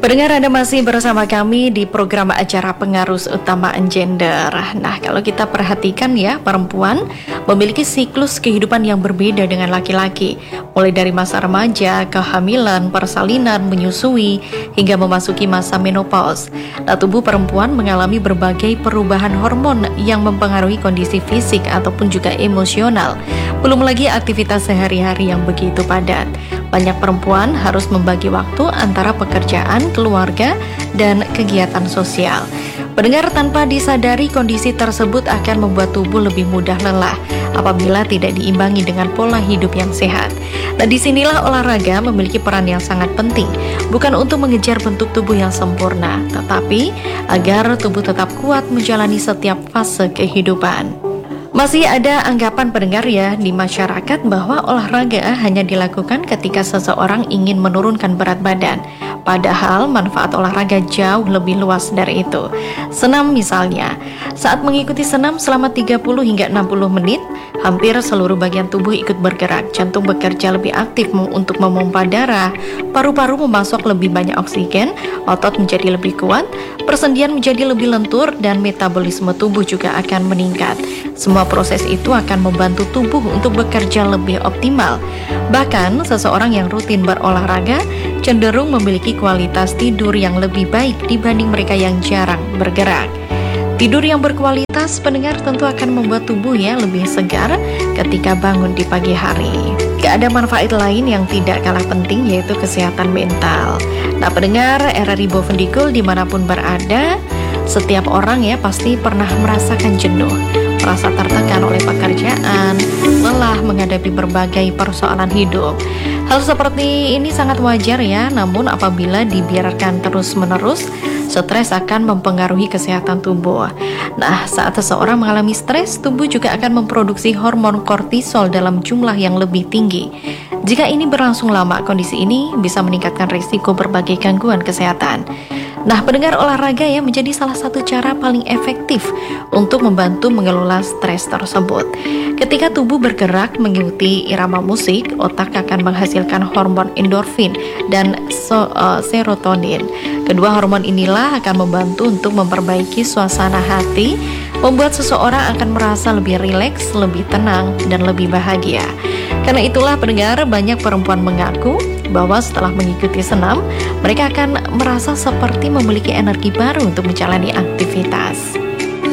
Pendengar, Anda masih bersama kami di program acara Pengaruh Utama Gender. Nah, kalau kita perhatikan ya, perempuan memiliki siklus kehidupan yang berbeda dengan laki-laki. Mulai dari masa remaja, kehamilan, persalinan, menyusui, hingga memasuki masa menopause. Nah, tubuh perempuan mengalami berbagai perubahan hormon yang mempengaruhi kondisi fisik ataupun juga emosional. Belum lagi aktivitas sehari-hari yang begitu padat. Banyak perempuan harus membagi waktu antara pekerjaan, keluarga, dan kegiatan sosial. Pendengar, tanpa disadari kondisi tersebut akan membuat tubuh lebih mudah lelah apabila tidak diimbangi dengan pola hidup yang sehat. Nah, disinilah olahraga memiliki peran yang sangat penting, bukan untuk mengejar bentuk tubuh yang sempurna, tetapi agar tubuh tetap kuat menjalani setiap fase kehidupan. Masih ada anggapan pendengar ya di masyarakat bahwa olahraga hanya dilakukan ketika seseorang ingin menurunkan berat badan. Padahal manfaat olahraga jauh lebih luas dari itu. Senam misalnya, saat mengikuti senam selama 30 hingga 60 menit, hampir seluruh bagian tubuh ikut bergerak. Jantung bekerja lebih aktif untuk memompa darah, paru-paru memasok lebih banyak oksigen, otot menjadi lebih kuat, persendian menjadi lebih lentur, dan metabolisme tubuh juga akan meningkat. Semua proses itu akan membantu tubuh untuk bekerja lebih optimal. Bahkan, seseorang yang rutin berolahraga cenderung memiliki kualitas tidur yang lebih baik dibanding mereka yang jarang bergerak. Tidur yang berkualitas, pendengar, tentu akan membuat tubuh ya lebih segar ketika bangun di pagi hari. Gak ada manfaat lain yang tidak kalah penting, yaitu kesehatan mental. Nah, pendengar, RRI Bovendigul dimanapun berada, setiap orang ya pasti pernah merasakan jenuh, merasa tertekan oleh pekerjaan, lelah menghadapi berbagai persoalan hidup. Hal seperti ini sangat wajar ya, namun apabila dibiarkan terus-menerus, stres akan mempengaruhi kesehatan tubuh. Nah, saat seseorang mengalami stres, tubuh juga akan memproduksi hormon kortisol dalam jumlah yang lebih tinggi. Jika ini berlangsung lama, kondisi ini bisa meningkatkan risiko berbagai gangguan kesehatan. Nah, pendengar, olahraga ya menjadi salah satu cara paling efektif untuk membantu mengelola stres tersebut. Ketika tubuh bergerak mengikuti irama musik, otak akan menghasilkan hormon endorfin dan serotonin. Kedua hormon inilah akan membantu untuk memperbaiki suasana hati, membuat seseorang akan merasa lebih rileks, lebih tenang, dan lebih bahagia. Karena itulah pendengar, banyak perempuan mengaku bahwa setelah mengikuti senam, mereka akan merasa seperti memiliki energi baru untuk menjalani aktivitas.